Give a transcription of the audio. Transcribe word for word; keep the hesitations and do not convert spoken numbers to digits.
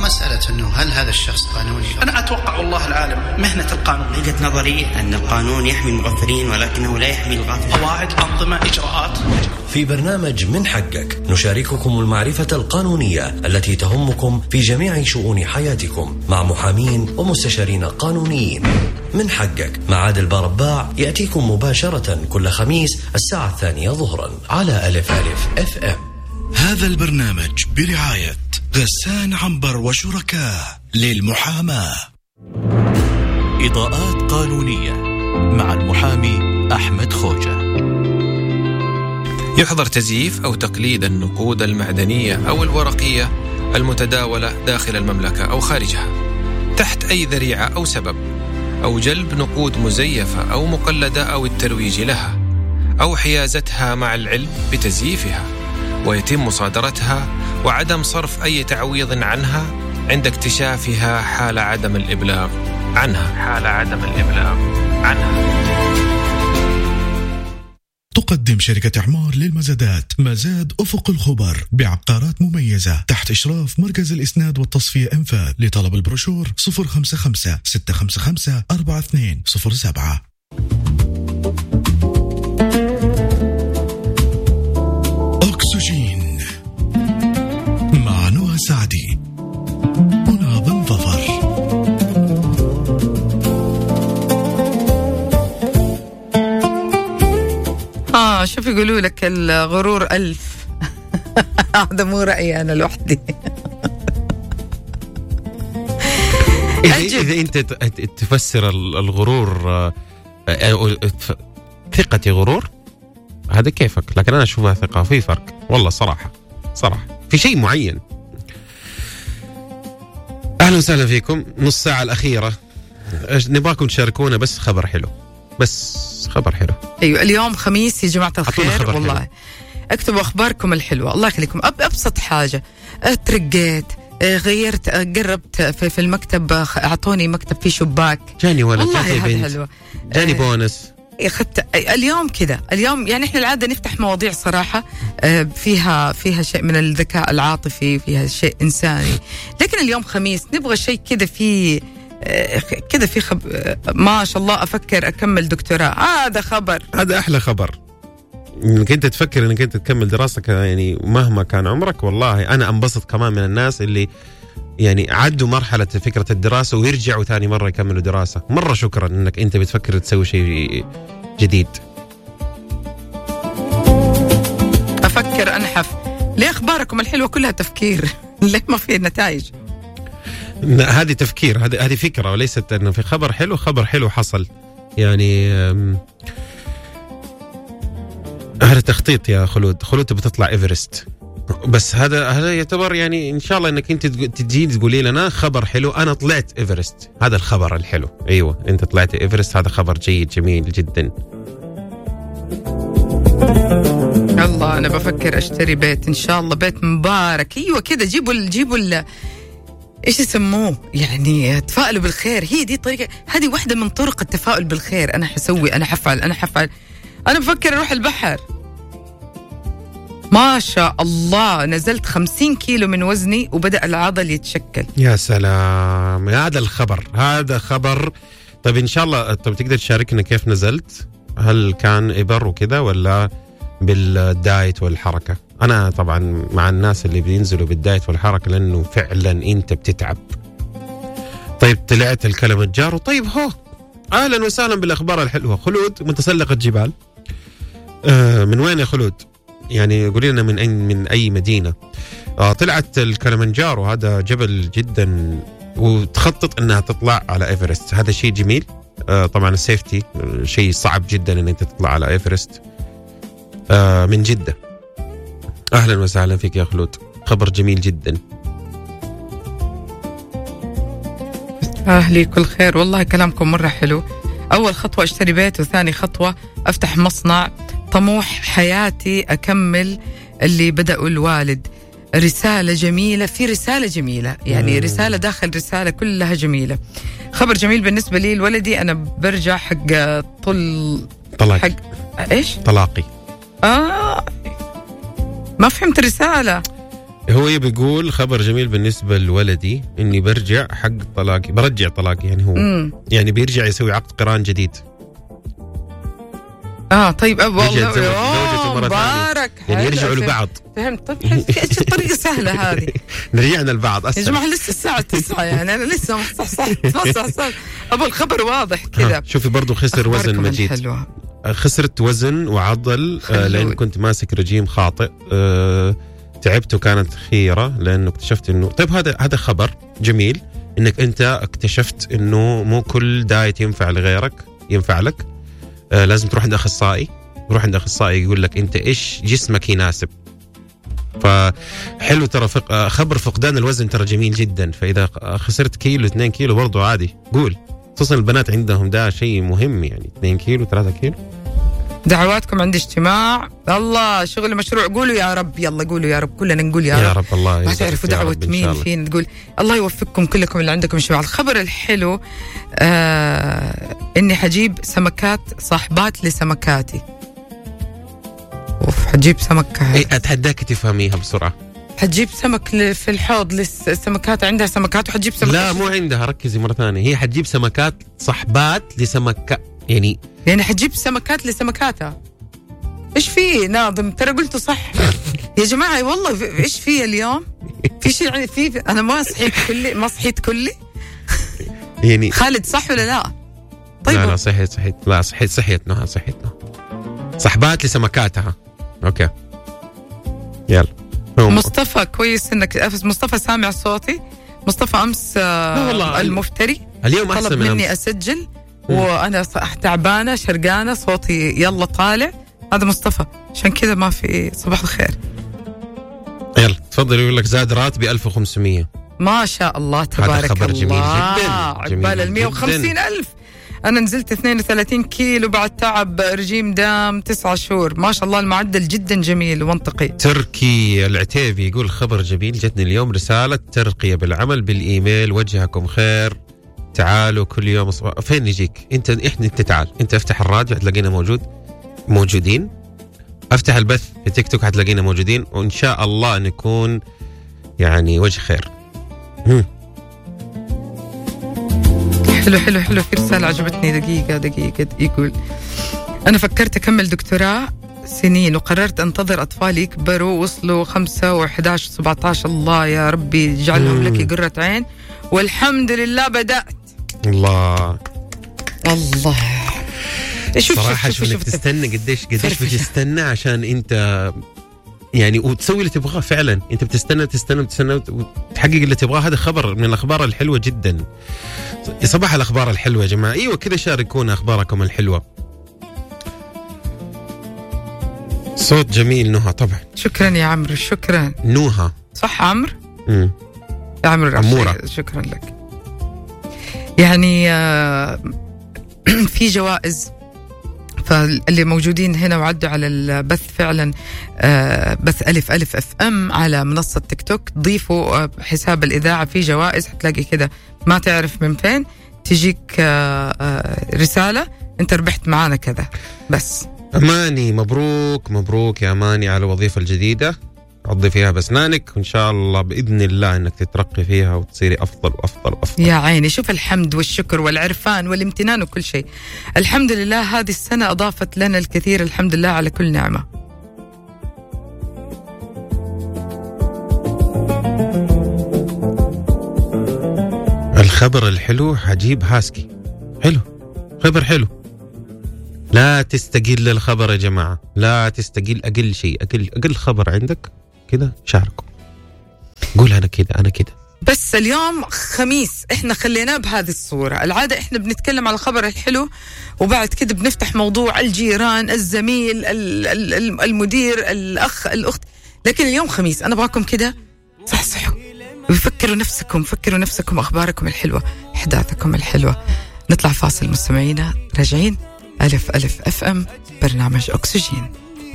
مسألة أنه هل هذا الشخص قانوني؟ أنا أتوقع والله العالم مهنة القانون. وجهة نظري أن القانون يحمي المغفلين ولكنه لا يحمي الغافلين. قواعد، أنظمة، إجراءات. في برنامج من حقك نشارككم المعرفة القانونية التي تهمكم في جميع شؤون حياتكم مع محامين ومستشارين قانونيين. من حقك مع عادل بارباع يأتيكم مباشرة كل خميس الساعة الثانية ظهرا على ألف ألف اف ام. هذا البرنامج برعاية غسان عنبر وشركاء للمحاماة. إضاءات قانونية مع المحامي أحمد خوجة. يحظر تزييف أو تقليد النقود المعدنية أو الورقية المتداولة داخل المملكة أو خارجها تحت أي ذريعة أو سبب، أو جلب نقود مزيفة أو مقلدة أو الترويج لها، أو حيازتها مع العلم بتزييفها ويتم مصادرتها وعدم صرف أي تعويض عنها عند اكتشافها حال عدم الإبلاغ عنها حال عدم الإبلاغ عنها. تقدم شركة إعمار للمزادات مزاد أفق الخبر بعقارات مميزة تحت إشراف مركز الإسناد والتصفية أنفاذ. لطلب البروشور صفر خمسة خمسة ستة خمسة خمسة أربعة اثنين صفر سبعة. أكسجين مع نوى سعدي وناظم ظفر. آه شوف يقولوا لك الغرور ألف. هذا مو رأيي أنا لوحدي. إذا أنت تفسر الغرور ثقتي غرور هذا كيفك، لكن أنا أشوفها ثقة. في فرق والله صراحة صراحة في شيء معين. أهلا وسهلا فيكم. نص ساعة الأخيرة نبغاكم تشاركونا بس خبر حلو، بس خبر حلو. أيوة اليوم خميس يا جماعة الخير والله حلو. اكتبوا أخباركم الحلوة الله يخليكم. أب أبسط حاجة ترقيت غيرت قربت في, في المكتب أعطوني مكتب فيه شباك جاني ولد والله هذا حلوة جاني بونس اخذت اليوم كذا. اليوم يعني احنا العاده نفتح مواضيع صراحه فيها فيها شيء من الذكاء العاطفي، فيها شيء انساني، لكن اليوم خميس نبغى شيء كذا في كذا في خب... ما شاء الله افكر اكمل دكتوراه. هذا خبر، هذا احلى خبر انك انت تفكر انك انت تكمل دراستك يعني مهما كان عمرك. والله انا انبسط كمان من الناس اللي يعني عدوا مرحلة فكرة الدراسة ويرجعوا ثاني مرة يكملوا دراسة. مرة شكرا انك انت بتفكر تسوي شيء جديد. افكر انحف. ليه اخباركم الحلوة كلها تفكير؟ ليه ما في نتائج؟ هذه تفكير، هذه هذه فكرة وليست انه في خبر حلو. خبر حلو حصل يعني هذا تخطيط يا خلود. خلود بتطلع إيفرست، بس هذا هذا يعتبر يعني ان شاء الله انك انت تجي تقولي لنا خبر حلو. انا طلعت إيفرست، هذا الخبر الحلو. ايوه انت طلعت إيفرست، هذا خبر جيد جميل جدا. الله انا بفكر اشتري بيت ان شاء الله، بيت مبارك. ايوه كده جيبوا جيبوا ال... ايش يسموه يعني تفائلوا بالخير. هي دي طريقه، هذه واحده من طرق التفاؤل بالخير. انا حسوي انا حفعل انا حفعل انا بفكر اروح البحر. ما شاء الله نزلت خمسين كيلو من وزني وبدأ العضل يتشكل. يا سلام، هذا الخبر هذا خبر. طيب إن شاء الله طيب تقدر تشاركنا كيف نزلت؟ هل كان إبر وكذا ولا بالدايت والحركة؟ أنا طبعا مع الناس اللي بينزلوا بالدايت والحركة لأنه فعلا أنت بتتعب. طيب طلعت الكلمنجارو. طيب هو أهلا وسهلا بالأخبار الحلوة. خلود متسلقة جبال. آه من وين يا خلود؟ يعني قولي لنا من أي من أي مدينة. آه طلعت الكلمنجارو، هذا جبل جدا وتخطط أنها تطلع على إيفرست. هذا شيء جميل. آه طبعا السيفتي شيء صعب جدا أن أنت تطلع على إيفرست آه من جدة. أهلا وسهلا فيك يا خلود، خبر جميل جدا. أهلي كل خير والله كلامكم مرة حلو. أول خطوة اشتري بيت، وثاني خطوة أفتح مصنع. طموح حياتي أكمل اللي بدأوا الوالد. رسالة جميلة في رسالة جميلة يعني مم. رسالة داخل رسالة كلها جميلة. خبر جميل بالنسبة لي لولدي. أنا برجع حق طل طلاق. حق إيش طلاقي. آه ما فهمت الرسالة. هو بيقول خبر جميل بالنسبة لولدي إني برجع حق طلاقي، برجع طلاقي يعني هو مم. يعني بيرجع يسوي عقد قران جديد. اه طيب ابو يرجع يتزوج الله زوجته مرة مبارك ثانية. يعني يرجعوا لبعض. فهمت. طيب ايش الطريقة سهلة هذه؟ رجعنا لبعض يا أسهل. جماعة لسه الساعة تسعة يعني أنا لسه صح صح صح صح أبو الخبر واضح كذا. شوفي برضو خسر وزن مجيد. الحلوة. خسرت وزن وعضل آه لأن كنت ماسك رجيم خاطئ. آه تعبت وكانت خيرة لأنه اكتشفت إنه طيب هذا هذا خبر جميل إنك أنت اكتشفت إنه مو كل دايت ينفع لغيرك ينفع لك. آه لازم تروح عند أخصائي، روح عند أخصائي يقول لك أنت إيش جسمك يناسب. فحلو ترى فق... خبر فقدان الوزن ترى جميل جدا. فإذا خسرت كيلو اثنين كيلو برضو عادي قول، خصوصا البنات عندهم ده شيء مهم يعني اثنين كيلو ثلاثة كيلو. دعواتكم عند اجتماع الله شغل مشروع قولوا يا رب، يلا قولوا يا رب كلنا نقول يا, يا رب. رب الله ما تعرفوا دعوة مين فين تقول الله يوفقكم كلكم اللي عندكم اجتماع. الخبر الحلو آه اني حجيب سمكات صاحبات لسمكاتي. اوف حجيب سمك. اي اتحداك تفهميها بسرعة. حتجيب سمك في الحوض للسمكات، عندها سمكات وحتجيب سمكات. لا مو عندها، ركزي مرة ثانية، هي حتجيب سمكات صحبات لسمكات يعني يعني حتجيب سمكات لسمكاتها. ايش في ناظم ترى قلته صح يا جماعة والله ايش في اليوم في شيء في انا ما صحيت كلي ما صحيت كلي يعني خالد صح ولا لا؟ طيب لا لا صحيت صحيت لا صحيت صحيت نهى صحيت نهى صحبات لسمكاتها. اوكي يلا. مصطفى كويس انك مصطفى سامع صوتي. مصطفى امس آه المفتري اليوم طلب مني أمس. اسجل م. وانا تعبانه شرقانه صوتي يلا طالع. هذا مصطفى عشان كذا ما في صباح الخير. يلا تفضل. يقول لك زاد راتبي ألف وخمسمية. ما شاء الله تبارك هذا خبر الله. جميل جدا. عقبال ال مية وخمسين ألف. أنا نزلت اثنين وثلاثين كيلو بعد تعب رجيم دام تسعة شهور. ما شاء الله المعدل جدا جميل ومنطقي. تركي العتيبي يقول خبر جميل جتني اليوم رسالة ترقية بالعمل بالإيميل وجهكم خير تعالوا كل يوم صباح. فين نجيك انت؟ احنا انت تعال انت افتح الراديو هتلاقينا موجود موجودين. افتح البث في تيك توك هتلاقينا موجودين وان شاء الله نكون يعني وجه خير. هم. حلو حلو حلو. في رسالة عجبتني دقيقة دقيقة يقول أنا فكرت أكمل دكتوراه سنين وقررت أنتظر أطفالي يكبروا وصلوا خمسة وأحد عشر سبعة عشر. الله يا ربي يجعلهم لك قرة عين والحمد لله بدأت. الله الله. شوف صراحة شوف انك تستنى قديش قديش بتستنى عشان انت يعني وتسوي اللي تبغاه فعلا. انت بتستنى تستنى تستنى وتحقق اللي تبغاه. هذا خبر من الأخبار الحلوة جدا. صباح الأخبار الحلوة يا جماعة. ايوه كذا شاركونا أخباركم الحلوة. صوت جميل نوها طبعا. شكرا يا عمرو. شكرا نوها صح عمرو. امم يا عمرو عمورة. شكرا لك. يعني آه في جوائز فاللي موجودين هنا وعدوا على البث فعلا آه بث ألف ألف أف أم على منصة تيك توك ضيفوا آه حساب الإذاعة في جوائز. هتلاقي كده ما تعرف من فين تجيك آه آه رسالة أنت ربحت معانا كذا بس. أماني مبروك مبروك يا أماني على الوظيفة الجديدة. عضي فيها بسنانك وإن شاء الله بإذن الله أنك تترقي فيها وتصيري أفضل وأفضل وأفضل. يا عيني شوف الحمد والشكر والعرفان والامتنان وكل شيء. الحمد لله هذه السنة أضافت لنا الكثير. الحمد لله على كل نعمة. الخبر الحلو حجيب هاسكي. حلو خبر حلو. لا تستقل الخبر يا جماعة. لا تستقل أقل شيء أقل أقل خبر عندك كده شاركه. قول أنا كده أنا كده. بس اليوم خميس احنا خليناه بهذه الصورة. العادة احنا بنتكلم على الخبر الحلو وبعد كده بنفتح موضوع الجيران الزميل المدير الأخ الأخت. لكن اليوم خميس أنا أبغاكم كده صحصحوا وفكروا نفسكم فكروا نفسكم أخباركم الحلوة أحداثكم الحلوة. نطلع فاصل مستمعينا راجعين. ألف ألف أف أم برنامج أكسجين.